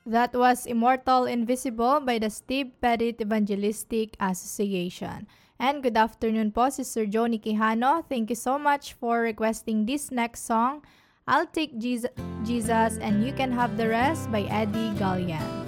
That was Immortal Invisible by the Steve Pettit Evangelistic Association. And good afternoon po, Sister Johnny Quijano. Thank you so much for requesting this next song, I'll Take Jesus and You Can Have the Rest by Eddie Gallian.